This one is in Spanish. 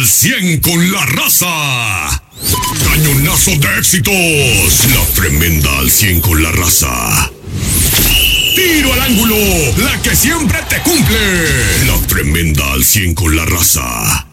al 100 con la raza. Cañonazo de éxitos. La tremenda al 100 con la raza. Tiro al ángulo, la que siempre te cumple. La tremenda al 100 con la raza.